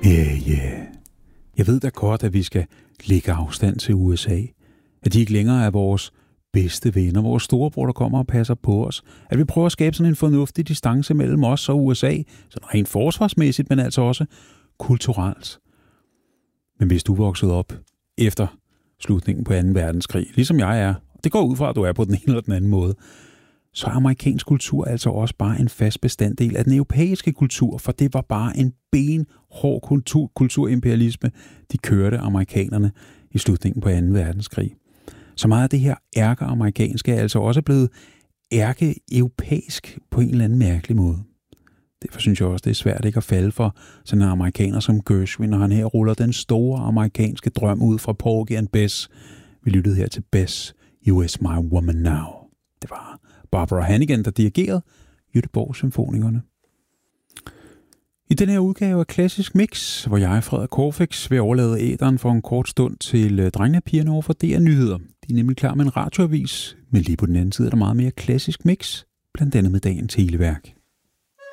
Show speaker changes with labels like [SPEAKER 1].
[SPEAKER 1] Jeg ved da godt, at vi skal lægge afstand til USA. At de ikke længere er vores bedste venner, vores storebror, der kommer og passer på os. At vi prøver at skabe sådan en fornuftig distance mellem os og USA, sådan rent forsvarsmæssigt, men altså også kulturelt. Men hvis du voksede op efter slutningen på 2. verdenskrig, ligesom jeg er, det går ud fra, at du er på den ene eller den anden måde, så er amerikansk kultur altså også bare en fast bestanddel af den europæiske kultur, for det var bare en benhård kulturimperialisme, de kørte amerikanerne i slutningen på 2. verdenskrig. Så meget af det her ærkeamerikanske er altså også blevet ærke-europæisk på en eller anden mærkelig måde. Derfor synes jeg også, det er svært ikke at falde for sådan en amerikaner som Gershwin, når han her ruller den store amerikanske drøm ud fra Porgy and Bess. Vi lyttede her til Bess, You Is My Woman Now. Det var Barbara Hannigan, der dirigerede Göteborg-symfonikerne. I den her udgave af Klassisk Mix, hvor jeg, Frederik Corfix, vil overlade æteren for en kort stund til drengene og pigerne over for DR Nyheder. De er nemlig klar med en radioavis, men lige på den anden side er der meget mere Klassisk Mix, blandt andet med dagens Televærk.